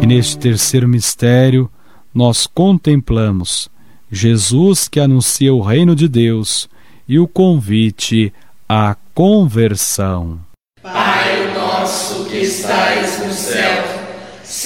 E neste terceiro mistério, nós contemplamos Jesus que anuncia o reino de Deus e o convite à conversão. Pai nosso que estais no céu,